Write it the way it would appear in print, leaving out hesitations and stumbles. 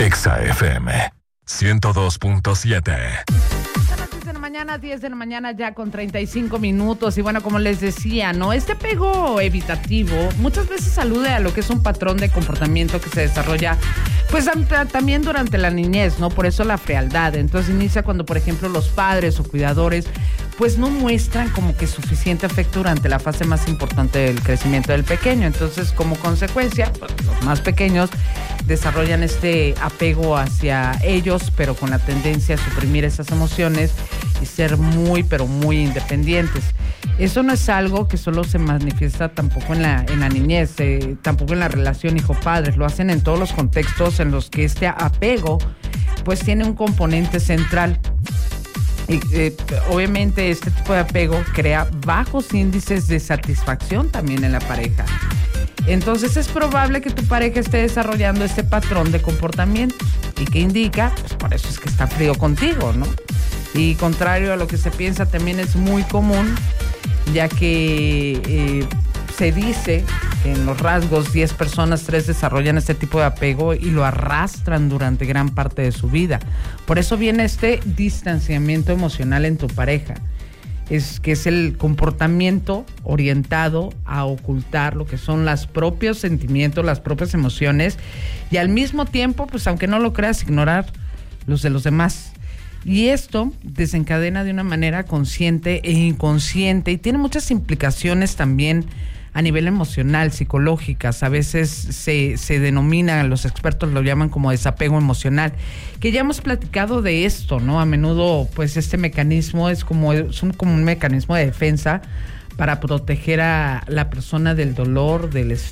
Exa FM 102.7. Mañana, 10 de la mañana, ya con 35 minutos. Y bueno, como les decía, ¿no? Este apego evitativo muchas veces alude a lo que es un patrón de comportamiento que se desarrolla, pues también durante la niñez, ¿no? Por eso la frialdad. Entonces inicia cuando, por ejemplo, los padres o cuidadores, pues no muestran como que suficiente afecto durante la fase más importante del crecimiento del pequeño. Entonces, como consecuencia, pues, los más pequeños desarrollan este apego hacia ellos, pero con la tendencia a suprimir esas emociones y ser muy, pero muy independientes. Eso no es algo que solo se manifiesta tampoco en la niñez, tampoco en la relación hijo-padre. Lo hacen en todos los contextos en los que este apego pues tiene un componente central. Y obviamente este tipo de apego crea bajos índices de satisfacción también en la pareja. Entonces es probable que tu pareja esté desarrollando este patrón de comportamiento. ¿Y qué indica? Pues por eso es que está frío contigo, ¿no? Y contrario a lo que se piensa, también es muy común, ya que se dice que en los rasgos 10 personas, 3 desarrollan este tipo de apego y lo arrastran durante gran parte de su vida. Por eso viene este distanciamiento emocional en tu pareja. Es el comportamiento orientado a ocultar lo que son los propios sentimientos, las propias emociones, y al mismo tiempo, pues aunque no lo creas, ignorar los de los demás. Y esto desencadena de una manera consciente e inconsciente y tiene muchas implicaciones también a nivel emocional, psicológicas. A veces se denomina, los expertos lo llaman como desapego emocional, que ya hemos platicado de esto, ¿no? A menudo, pues este mecanismo es como un mecanismo de defensa para proteger a la persona del dolor, del